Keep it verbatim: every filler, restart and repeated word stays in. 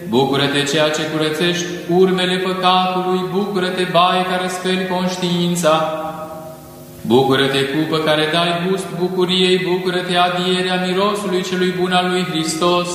Bucură-te, ceea ce curățești urmele păcatului, bucură-te, baie care speli conștiința. Bucură-te, cupă care dai gust bucuriei, bucură-te, adierea mirosului celui bun al lui Hristos.